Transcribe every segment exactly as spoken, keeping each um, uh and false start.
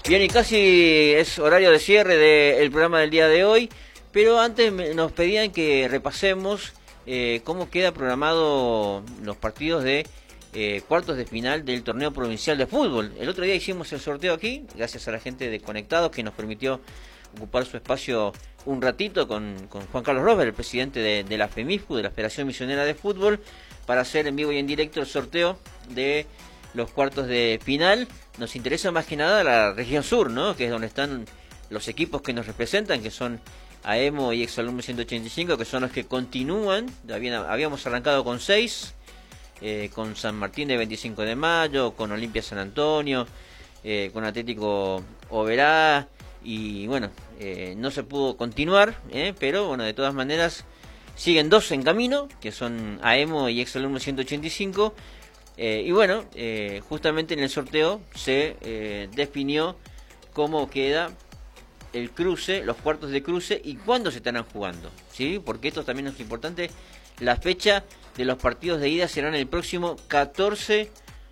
Bien, y casi es horario de cierre del programa del día de hoy, pero antes nos pedían que repasemos eh, cómo queda programado los partidos de eh, cuartos de final del torneo provincial de fútbol. El otro día hicimos el sorteo aquí, gracias a la gente de Conectados que nos permitió ocupar su espacio un ratito con, con Juan Carlos Rosberg, el presidente de, de la FEMIFU, de la Federación Misionera de Fútbol, para hacer en vivo y en directo el sorteo de los cuartos de final. Nos interesa más que nada la región sur, ¿no? Que es donde están los equipos que nos representan, que son AEMO y Exalumno ciento ochenta y cinco, que son los que continúan. Habíamos arrancado con seis, eh, con San Martín de veinticinco de mayo, con Olimpia San Antonio, eh, con Atlético Oberá, y bueno, eh, no se pudo continuar, eh, pero bueno, de todas maneras siguen dos en camino, que son AEMO y Exalumno ciento ochenta y cinco. Eh, y bueno, eh, justamente en el sorteo se eh, definió cómo queda el cruce, los cuartos de cruce y cuándo se estarán jugando, ¿sí? Porque esto también es importante. La fecha de los partidos de ida serán el próximo catorce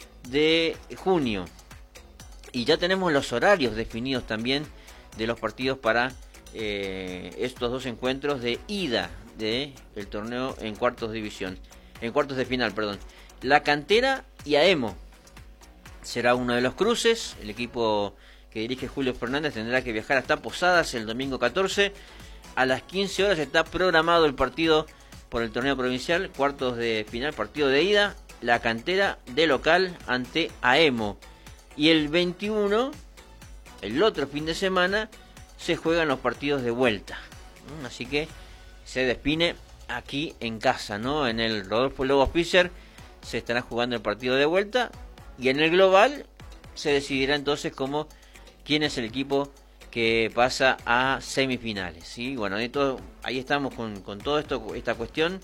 de junio. Y ya tenemos los horarios definidos también de los partidos para eh, estos dos encuentros de ida del torneo en cuartos de división, en cuartos de final, perdón. La Cantera y AEMO será uno de los cruces. El equipo que dirige Julio Fernández tendrá que viajar hasta Posadas el domingo catorce. A las quince horas está programado el partido por el torneo provincial, cuartos de final, partido de ida. La Cantera de local ante AEMO. Y el veintiuno, el otro fin de semana, se juegan los partidos de vuelta. Así que se define aquí en casa, ¿no? En el Rodolfo Lobos Pizzer se estará jugando el partido de vuelta, y en el global se decidirá entonces cómo quién es el equipo que pasa a semifinales, ¿sí? Bueno, de todo, ahí estamos con, con todo esto, esta cuestión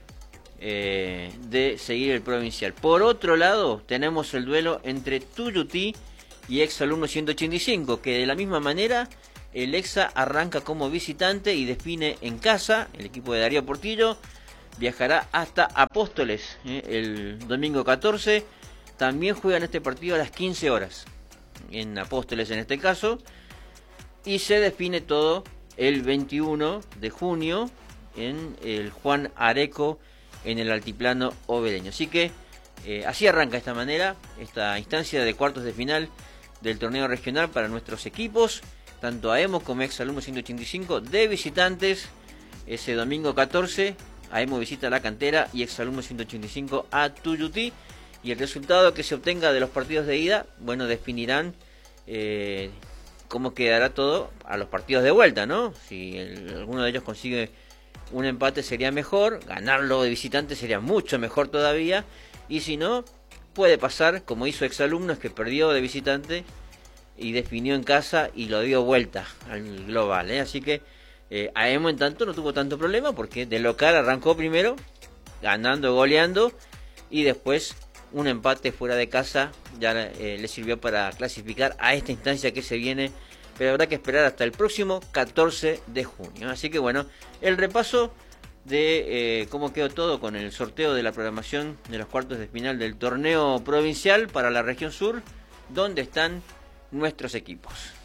eh, de seguir el provincial. Por otro lado, tenemos el duelo entre Tuyutí y Exalumno ciento ochenta y cinco, que de la misma manera el Exa arranca como visitante y define en casa. El equipo de Darío Portillo viajará hasta Apóstoles eh, el domingo catorce. También juegan este partido a las quince horas en Apóstoles en este caso, y se define todo el veintiuno de junio en el Juan Areco en el altiplano obereño. Así que eh, así arranca de esta manera esta instancia de cuartos de final del torneo regional para nuestros equipos, tanto AEMO como Exalumno ciento ochenta y cinco de visitantes. Ese domingo catorce AEMO visita La Cantera y Exalumno ciento ochenta y cinco a Tuyutí, y el resultado que se obtenga de los partidos de ida, bueno, definirán eh, cómo quedará todo a los partidos de vuelta, ¿no? Si el, alguno de ellos consigue un empate sería mejor, ganarlo de visitante sería mucho mejor todavía, y si no, puede pasar como hizo Exalumno, es que perdió de visitante y definió en casa y lo dio vuelta al global, ¿eh? Así que Eh, AEMO en tanto no tuvo tanto problema porque de local arrancó primero, ganando, goleando, y después un empate fuera de casa ya eh, le sirvió para clasificar a esta instancia que se viene, pero habrá que esperar hasta el próximo catorce de junio. Así que bueno, el repaso de eh, cómo quedó todo con el sorteo de la programación de los cuartos de final del torneo provincial para la región sur, donde están nuestros equipos.